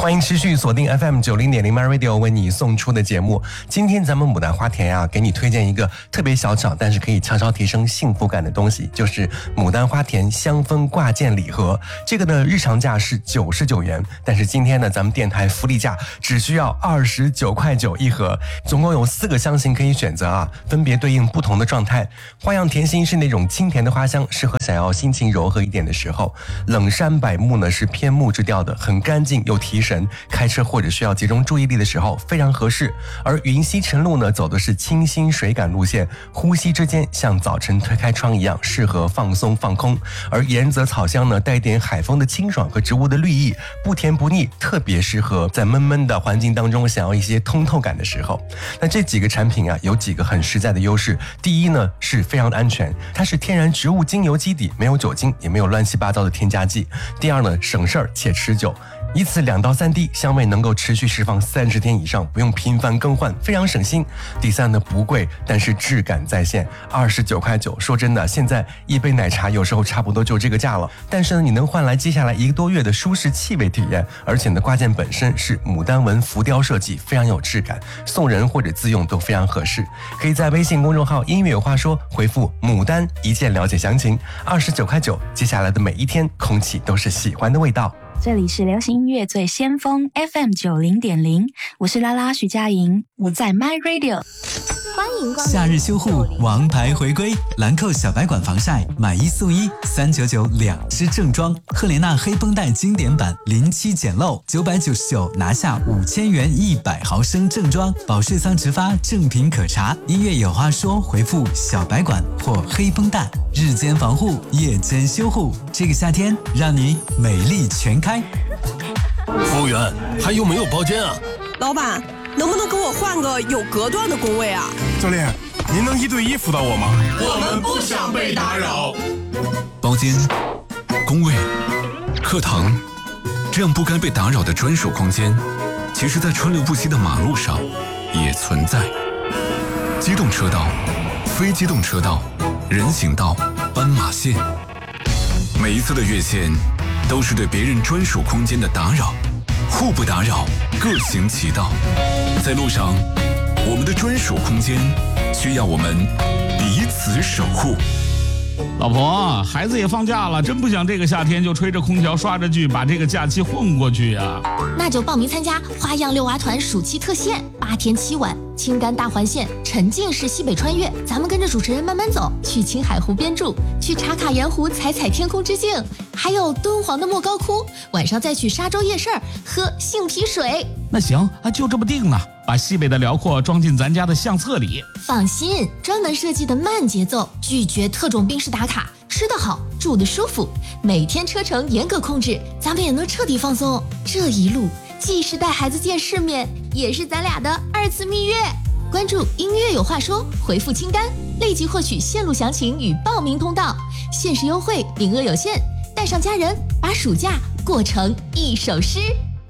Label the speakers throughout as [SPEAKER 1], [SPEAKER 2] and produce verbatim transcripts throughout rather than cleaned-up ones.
[SPEAKER 1] 欢迎持续锁定 F M 九零点零 My Radio 为你送出的节目。今天咱们牡丹花田啊，给你推荐一个特别小巧，但是可以悄悄提升幸福感的东西，就是牡丹花田香氛挂件礼盒。这个呢，日常价是九十九元，但是今天呢，咱们电台福利价只需要二十九块九一盒，总共有四个香型可以选择啊，分别对应不同的状态。花样甜心是那种清甜的花香，适合想要心情柔和一点的时候。冷杉柏木呢是偏木质调的，很干净又提神，开车或者需要集中注意力的时候非常合适。而云溪晨露呢走的是清新水感路线，呼吸之间像早晨推开窗一样，适合放松放空。而岩泽草香呢带点海风的清爽和植物的绿意，不甜不腻，特别适合在闷闷的环境当中想要一些通透感的时候。那这几个产品啊有几个很实在的优势。第一呢是非常的安全，它是天然植物精油基底，没有酒精，也没有乱七八糟的添加剂。第二呢省事儿且持久，一次两到三滴，香味能够持续释放三十天以上，不用频繁更换，非常省心。第三呢，不贵，但是质感在线，二十九块九。说真的，现在一杯奶茶有时候差不多就这个价了，但是呢，你能换来接下来一个多月的舒适气味体验。而且呢，挂件本身是牡丹纹浮雕设计，非常有质感，送人或者自用都非常合适。可以在微信公众号音乐有话说回复牡丹一键了解详情，二十九块九。接下来的每一天，空气都是喜欢的味道。
[SPEAKER 2] 这里是流行音乐最先锋 F M 九零点零，我是拉拉徐佳莹，我在 My Radio。
[SPEAKER 3] 欢迎光临
[SPEAKER 4] 夏日修护王牌回归，兰蔻小白管防晒买一送一，三九九两支正装，赫莲娜黑绷带经典版零七简陋，九百九十九拿下五千元一百毫升正装，保税桑植发正品可查。音乐有话说，回复小白管或黑绷带，日间防护，夜间修护，这个夏天让你美丽全开。
[SPEAKER 5] 服务员，还有没有包间啊？
[SPEAKER 6] 老板，能不能给我换个有隔断的工位啊？
[SPEAKER 7] 教练，您能一对一辅导我吗？
[SPEAKER 5] 我们不想被打扰。
[SPEAKER 8] 包间、工位、课堂，这样不该被打扰的专属空间，其实在川流不息的马路上也存在。机动车道、非机动车道、人行道、斑马线，每一次的越线都是对别人专属空间的打扰，互不打扰，各行其道。在路上，我们的专属空间需要我们彼此守护。
[SPEAKER 9] 老婆，孩子也放假了，真不想这个夏天就吹着空调刷着剧，把这个假期混过去啊！
[SPEAKER 3] 那就报名参加花样六娃团暑期特线，八天七晚，青甘大环线，沉浸式西北穿越。咱们跟着主持人慢慢走，去青海湖边住，去茶卡盐湖采采天空之境，还有敦煌的莫高窟，晚上再去沙洲夜市喝杏皮水。
[SPEAKER 9] 那行啊，就这么定了，把西北的辽阔装进咱家的相册里。
[SPEAKER 3] 放心，专门设计的慢节奏，拒绝特种兵式打卡，吃得好，住得舒服，每天车程严格控制，咱们也能彻底放松。这一路既是带孩子见世面，也是咱俩的二次蜜月。关注音乐有话说，回复清单，立即获取线路详情与报名通道，限时优惠，名额有限，带上家人，把暑假过成一首诗。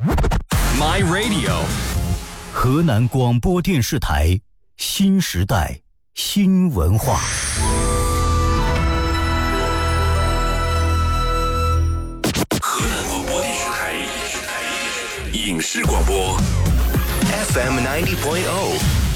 [SPEAKER 5] My Radio，
[SPEAKER 10] 河南广播电视台新时代新文化。
[SPEAKER 5] 河南广播电视台影视广播
[SPEAKER 11] F M ninety point oh。